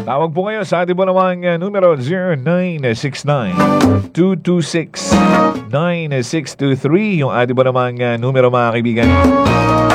Tawag po kayo sa ating po namang numero 0969-226-9623. Yung ating po namang numero mga kaibigan.